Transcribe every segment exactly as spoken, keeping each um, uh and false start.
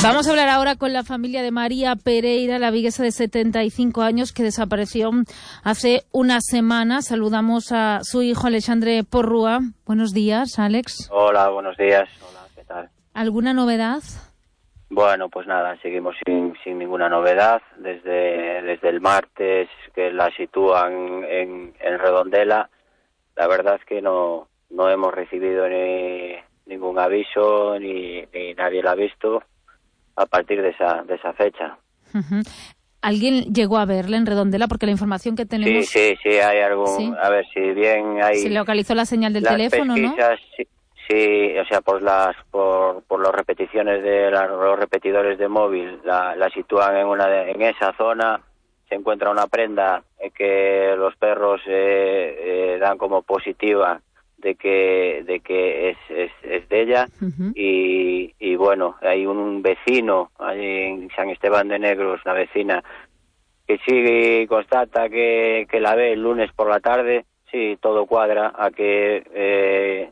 Vamos a hablar ahora con la familia de María Pereira, la viguesa de setenta y cinco años que desapareció hace una semana. Saludamos a su hijo Alexandre Porrúa. Buenos días, Alex. Hola, buenos días. Hola, ¿qué tal? ¿Alguna novedad? Bueno, pues nada, seguimos sin, sin ninguna novedad. Desde, desde el martes que la sitúan en, en Redondela, la verdad es que no, no hemos recibido ni ningún aviso, ni, ni nadie la ha visto a partir de esa, de esa fecha. Uh-huh. ¿Alguien llegó a verla en Redondela? Porque la información que tenemos... Sí, sí, sí, hay algún... ¿Sí? A ver, si bien hay... Se localizó la señal del las teléfono, pesquisas, ¿no? Sí, sí, o sea, por las por, por las repeticiones de la, los repetidores de móvil, la, la sitúan en una de, en esa zona. Se encuentra una prenda eh, que los perros eh, eh, dan como positiva de que de que es, es, es de ella. Uh-huh. y, y bueno, hay un vecino allí en San Esteban de Negros, una vecina que sí constata que, que la ve el lunes por la tarde. Sí, todo cuadra a que eh,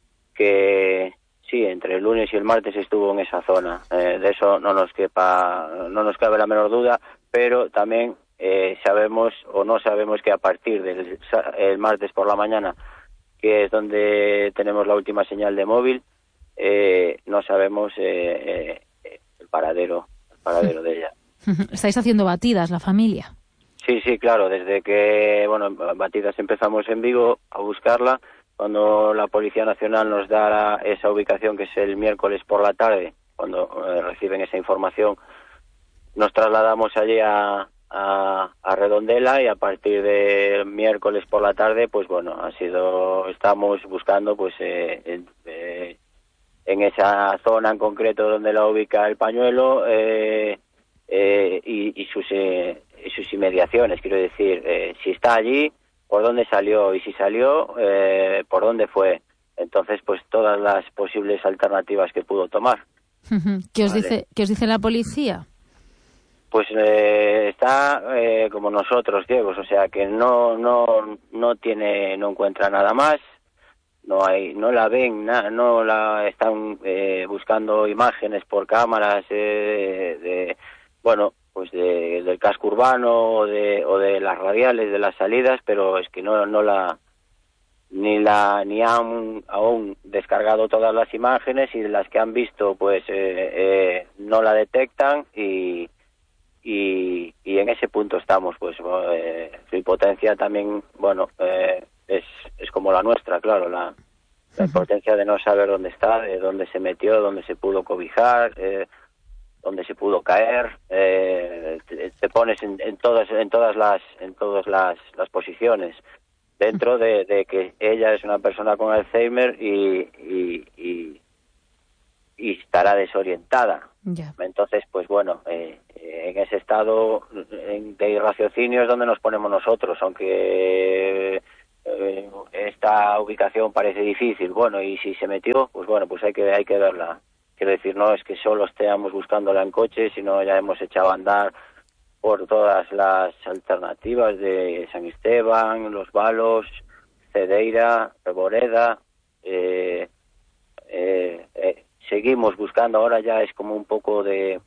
que sí, entre el lunes y el martes estuvo en esa zona. Eh, de eso no nos quepa, no nos cabe la menor duda, pero también eh, sabemos o no sabemos que a partir del el martes por la mañana, que es donde tenemos la última señal de móvil, eh, no sabemos eh, eh, el paradero, el paradero de ella. ¿Estáis haciendo batidas, la familia? Sí, sí, claro, desde que, bueno, batidas empezamos en Vigo a buscarla. Cuando la Policía Nacional nos da esa ubicación, que es el miércoles por la tarde, cuando eh, reciben esa información, nos trasladamos allí a, a, a Redondela, y a partir de miércoles por la tarde, pues bueno, ha sido, estamos buscando pues eh, eh, en esa zona en concreto donde la ubica el pañuelo eh, eh, y, y sus eh, y sus inmediaciones, quiero decir, eh, si está allí, por dónde salió, y si salió, eh, por dónde fue. Entonces, pues todas las posibles alternativas que pudo tomar. ¿Qué os vale. dice, qué os dice la policía? Pues eh, está eh, como nosotros, ciegos, o sea que no no no tiene, no encuentra nada más, no hay, no la ven, na, no la están eh, buscando imágenes por cámaras eh, de, bueno, pues de, del casco urbano o de o de las radiales de las salidas, pero es que no no la ni la ni han aún descargado todas las imágenes, y las que han visto pues eh, eh, no la detectan, y y y en ese punto estamos, pues eh, su impotencia también, bueno, eh, es es como la nuestra, claro, la la impotencia de no saber dónde está, de dónde se metió, dónde se pudo cobijar, eh, donde se pudo caer. eh, te, te pones en, en todas en todas las en todas las, las posiciones, dentro de, de que ella es una persona con Alzheimer y y, y, y estará desorientada. Yeah. Entonces, pues bueno, eh, en ese estado de irraciocinio es donde nos ponemos nosotros, aunque eh, esta ubicación parece difícil. Bueno, y si se metió, pues bueno, pues hay que hay que verla. Quiero decir, no es que solo estemos buscándola en coche, sino ya hemos echado a andar por todas las alternativas de San Esteban, Los Balos, Cedeira, Reboreda. Eh, eh, eh, seguimos buscando. Ahora ya es como un poco de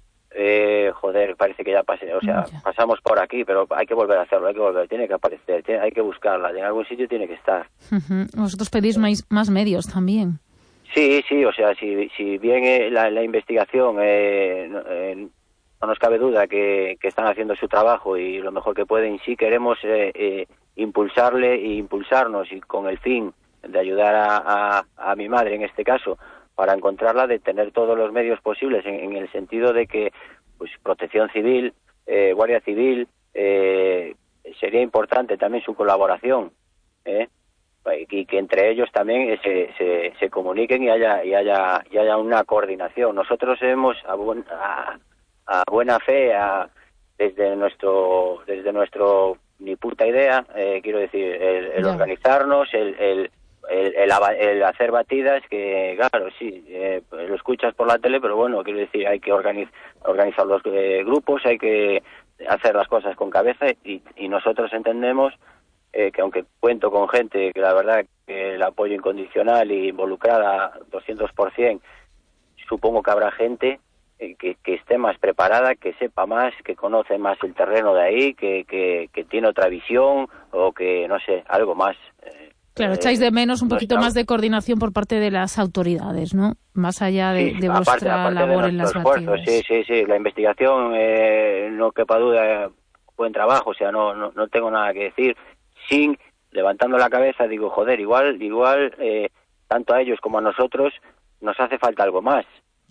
eh, joder, parece que ya pasé, o sea, ya. pasamos por aquí, pero hay que volver a hacerlo, hay que volver, tiene que aparecer, tiene, hay que buscarla, en algún sitio tiene que estar. Uh-huh. Vosotros pedís más, más medios también. Sí, sí, o sea, si, si bien eh, la, la investigación, eh, eh, no nos cabe duda que, que están haciendo su trabajo y lo mejor que pueden, sí queremos eh, eh, impulsarle e impulsarnos, y con el fin de ayudar a, a, a mi madre en este caso, para encontrarla, de tener todos los medios posibles, en, en el sentido de que pues Protección Civil, eh, Guardia Civil, eh, sería importante también su colaboración, ¿eh? y que entre ellos también se, se, se comuniquen y haya y haya y haya una coordinación. Nosotros hemos a, buen, a, a buena fe, a, desde nuestro desde nuestro ni puta idea, eh, quiero decir, el, el organizarnos, el, el El, el, el hacer batidas, que claro, sí, eh, lo escuchas por la tele, pero bueno, quiero decir, hay que organiz, organizar los eh, grupos, hay que hacer las cosas con cabeza, y, y nosotros entendemos eh, que aunque cuento con gente que la verdad que el apoyo incondicional y involucrada doscientos por ciento, supongo que habrá gente eh, que, que esté más preparada, que sepa más, que conoce más el terreno de ahí, que, que, que tiene otra visión o que, no sé, algo más. Eh, Claro, echáis de menos un poquito estamos... más de coordinación por parte de las autoridades, ¿no? Más allá de, sí, de aparte, vuestra aparte labor de en las esfuerzos, batidas. sí, sí, sí. La investigación, eh, no quepa duda, buen trabajo, o sea, no, no, no tengo nada que decir. Sin, levantando la cabeza, digo, joder, igual, igual, eh, tanto a ellos como a nosotros, nos hace falta algo más.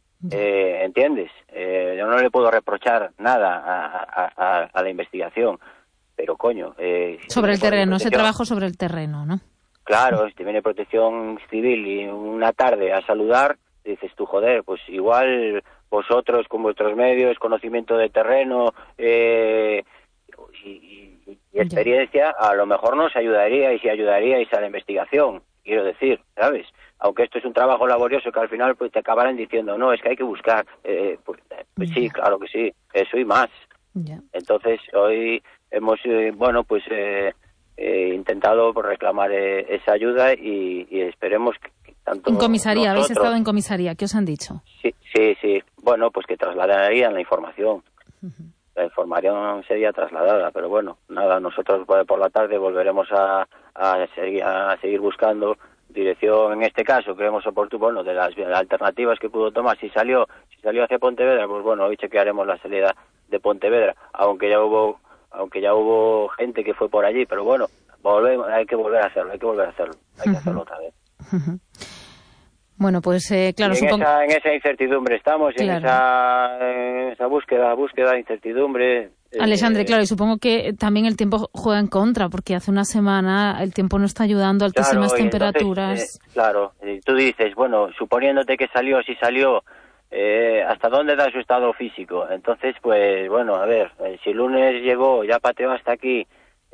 Eh, ¿Entiendes? Eh, yo no le puedo reprochar nada a, a, a, a la investigación, pero coño... Eh, sobre el terreno, ese trabajo sobre el terreno, ¿no? Claro, si viene Protección Civil y una tarde a saludar, dices tú, joder, pues igual vosotros con vuestros medios, conocimiento de terreno eh, y, y, y experiencia, a lo mejor nos ayudaríais y ayudaríais a la investigación, quiero decir, ¿sabes? Aunque esto es un trabajo laborioso que al final pues te acabarán diciendo, no, es que hay que buscar. Eh, pues, pues sí, claro que sí, eso y más. Ya. Entonces, hoy hemos, eh, bueno, pues... Eh, Eh, intentado por reclamar eh, esa ayuda y, y esperemos que, que tanto en comisaría, nosotros, habéis estado en comisaría, ¿qué os han dicho? Sí, sí, sí. Bueno, pues que trasladarían la información. Uh-huh. La información sería trasladada, pero bueno, nada, nosotros por la tarde volveremos a, a, seguir, a seguir buscando dirección, en este caso, creemos oportuno, bueno, de las, de las alternativas que pudo tomar. Si salió, si salió hacia Pontevedra, pues bueno, hoy chequearemos la salida de Pontevedra, aunque ya hubo aunque ya hubo gente que fue por allí, pero bueno, volvemos, hay que volver a hacerlo, hay que volver a hacerlo, hay uh-huh. que hacerlo otra vez. Uh-huh. Bueno, pues eh, claro, y en, supongo... esa, en esa incertidumbre estamos, claro. en, esa, en esa búsqueda, búsqueda, incertidumbre... Alexandre, eh... claro, y supongo que también el tiempo juega en contra, porque hace una semana el tiempo no está ayudando, altísimas claro, temperaturas... Entonces, eh, claro, y tú dices, bueno, suponiéndote que salió, si salió... Eh, ¿hasta dónde da su estado físico? Entonces, pues, bueno, a ver, eh, si el lunes llegó, ya pateó hasta aquí,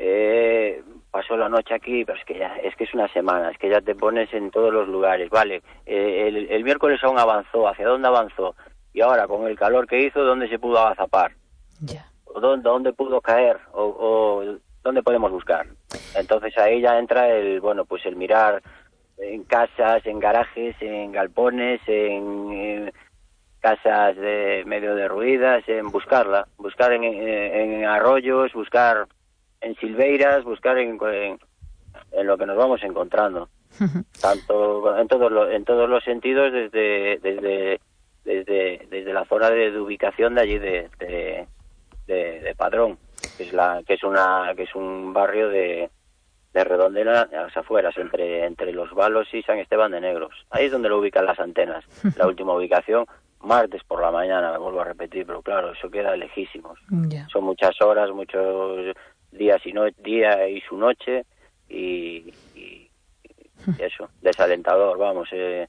eh, pasó la noche aquí, pero es que ya, es que es una semana, es que ya te pones en todos los lugares, vale, eh, el, el miércoles aún avanzó, ¿hacia dónde avanzó? Y ahora, con el calor que hizo, ¿dónde se pudo agazapar? Yeah. ¿O dónde, dónde pudo caer? O, o ¿dónde podemos buscar? Entonces ahí ya entra el, bueno, pues el mirar en casas, en garajes, en galpones, en... en casas de medio derruidas, en buscarla, buscar en, en, en arroyos, buscar en silveiras, buscar en, en, en lo que nos vamos encontrando, tanto en todos los en todos los sentidos, desde desde desde desde la zona de, de ubicación de allí de, de, de, de Padrón, que es la que es una que es un barrio de de Redondela, a las afueras, entre entre Los Valos y San Esteban de Negros. Ahí es donde lo ubican las antenas. La última ubicación, martes por la mañana, me vuelvo a repetir, pero claro, eso queda lejísimos. Yeah. Son muchas horas, muchos días y no día y su noche, y, y, y eso, desalentador, vamos. Eh,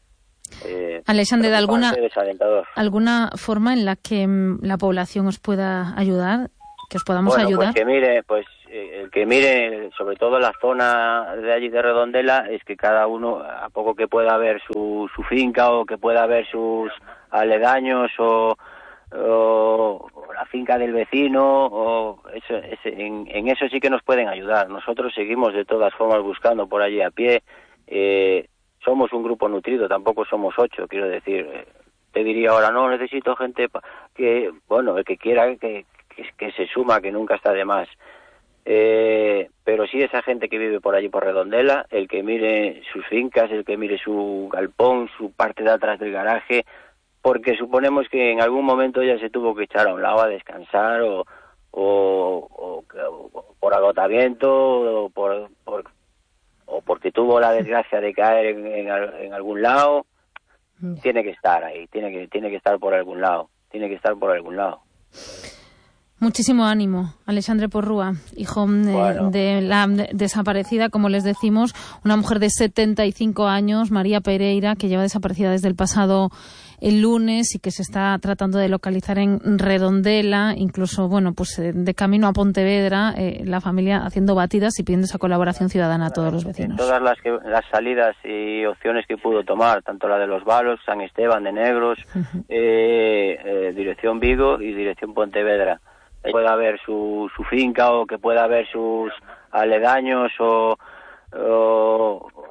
eh, Alexandre, ¿de alguna, alguna forma en la que la población os pueda ayudar? Que os podamos bueno, ayudar. Pues que mire, pues eh, el que mire, sobre todo la zona de allí de Redondela, es que cada uno, a poco que pueda ver su, su finca o que pueda ver sus aledaños o, o, o la finca del vecino, o eso, ese, en, en eso sí que nos pueden ayudar. Nosotros seguimos de todas formas buscando por allí a pie. Eh, somos un grupo nutrido, tampoco somos ocho, quiero decir. Eh, te diría ahora, no, necesito gente pa que, bueno, el que quiera que Que, que se suma, que nunca está de más. Eh, pero sí esa gente que vive por allí por Redondela, el que mire sus fincas, el que mire su galpón, su parte de atrás del garaje, porque suponemos que en algún momento ya se tuvo que echar a un lado a descansar o, o, o, o por agotamiento o, por, por, o porque tuvo la desgracia de caer en, en, en algún lado. Tiene que estar ahí, tiene que, tiene que estar por algún lado, tiene que estar por algún lado. Muchísimo ánimo, Alexandre Porrúa, hijo de, bueno. de la de, desaparecida, como les decimos, una mujer de setenta y cinco años, María Pereira, que lleva desaparecida desde el pasado el lunes y que se está tratando de localizar en Redondela, incluso, bueno, pues de camino a Pontevedra, eh, la familia haciendo batidas y pidiendo esa colaboración ciudadana a todos los vecinos. Todas las, que, las salidas y opciones que pudo tomar, tanto la de Los Valos, San Esteban de Negros, uh-huh. eh, eh, dirección Vigo y dirección Pontevedra. Que pueda ver su, su finca o que pueda ver sus aledaños o, o, o la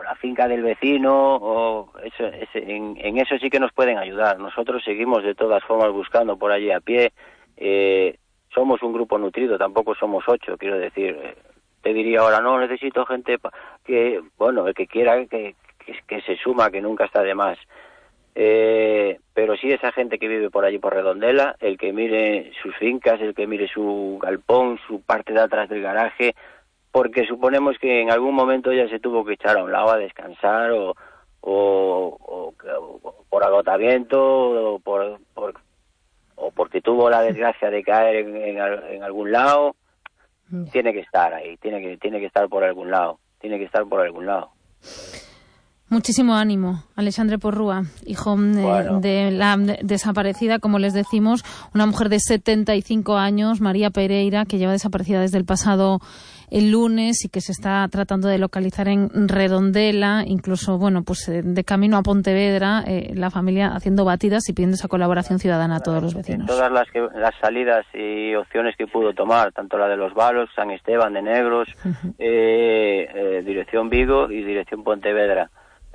la finca del vecino, o eso, ese, en, en eso sí que nos pueden ayudar. Nosotros seguimos de todas formas buscando por allí a pie. Eh, somos un grupo nutrido, tampoco somos ocho, quiero decir. Eh, te diría ahora, no, necesito gente pa que, bueno, el que quiera que, que, que se suma, que nunca está de más. Eh, pero sí esa gente que vive por allí por Redondela, el que mire sus fincas, el que mire su galpón, su parte de atrás del garaje, porque suponemos que en algún momento ya se tuvo que echar a un lado a descansar o, o, o, o por agotamiento o por, por o porque tuvo la desgracia de caer en, en, en algún lado. Tiene que estar ahí, tiene que tiene que estar por algún lado, tiene que estar por algún lado. Muchísimo ánimo, Alexandre Porrúa, hijo de, bueno. de la de, desaparecida, como les decimos, una mujer de setenta y cinco años, María Pereira, que lleva desaparecida desde el pasado el lunes y que se está tratando de localizar en Redondela, incluso, bueno, pues de camino a Pontevedra, eh, la familia haciendo batidas y pidiendo esa colaboración ciudadana a todos los vecinos. En todas las, que, las salidas y opciones que pudo tomar, tanto la de los Valos, San Esteban de Negros, uh-huh. eh, eh, dirección Vigo y dirección Pontevedra.